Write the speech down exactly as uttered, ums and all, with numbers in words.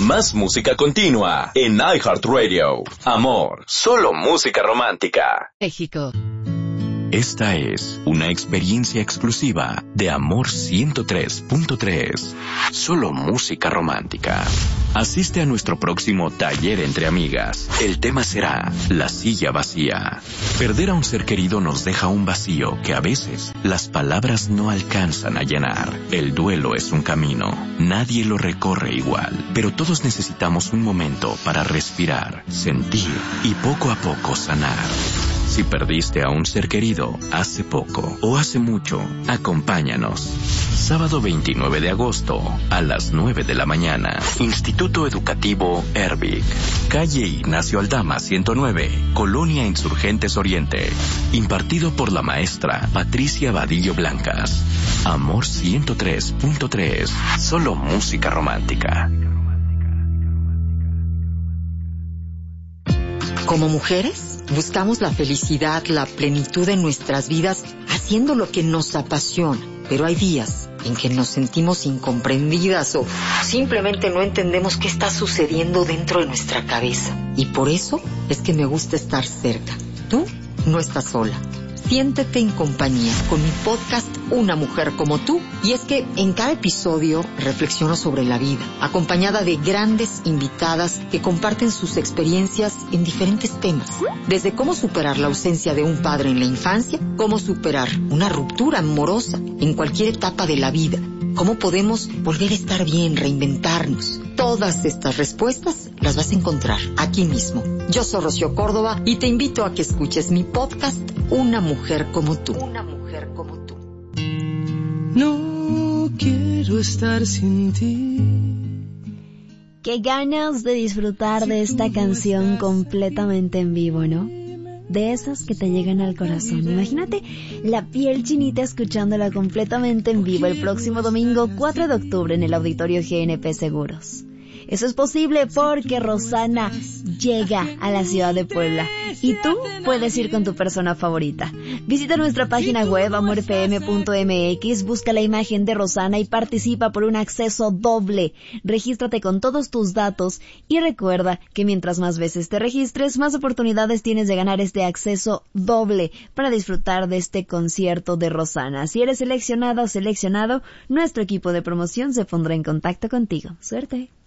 Más música continua en iHeartRadio. Amor, solo música romántica. México. Esta es una experiencia exclusiva de Amor ciento tres punto tres. Solo música romántica. Asiste a nuestro próximo taller entre amigas. El tema será la silla vacía. Perder a un ser querido nos deja un vacío que a veces las palabras no alcanzan a llenar. El duelo es un camino. Nadie lo recorre igual, pero todos necesitamos un momento para respirar, sentir y poco a poco sanar. Si perdiste a un ser querido hace poco o hace mucho, acompáñanos. Sábado veintinueve de agosto a las nueve de la mañana. Instituto Educativo Ervic. Calle Ignacio Aldama ciento nueve, Colonia Insurgentes Oriente. Impartido por la maestra Patricia Vadillo Blancas. Amor ciento tres punto tres. Solo música romántica. Como mujeres, buscamos la felicidad, la plenitud en nuestras vidas, haciendo lo que nos apasiona. Pero hay días en que nos sentimos incomprendidas o simplemente no entendemos qué está sucediendo dentro de nuestra cabeza. Y por eso es que me gusta estar cerca. Tú no estás sola. Siéntete en compañía con mi podcast Una Mujer Como Tú. Y es que en cada episodio reflexiono sobre la vida, acompañada de grandes invitadas que comparten sus experiencias en diferentes temas. Desde cómo superar la ausencia de un padre en la infancia, cómo superar una ruptura amorosa en cualquier etapa de la vida, cómo podemos volver a estar bien, reinventarnos. Todas estas respuestas las vas a encontrar aquí mismo. Yo soy Rocío Córdoba y te invito a que escuches mi podcast Una Mujer Como Tú. Una Mujer Como Tú. No quiero estar sin ti. Qué ganas de disfrutar de esta canción completamente en vivo, ¿no? De esas que te llegan al corazón. Imagínate la piel chinita escuchándola completamente en vivo el próximo domingo cuatro de octubre en el Auditorio G N P Seguros. Eso es posible porque Rosana llega a la ciudad de Puebla y tú puedes ir con tu persona favorita. Visita nuestra página web amor f m punto m x, busca la imagen de Rosana y participa por un acceso doble. Regístrate con todos tus datos y recuerda que mientras más veces te registres, más oportunidades tienes de ganar este acceso doble para disfrutar de este concierto de Rosana. Si eres seleccionada o seleccionado, nuestro equipo de promoción se pondrá en contacto contigo. ¡Suerte!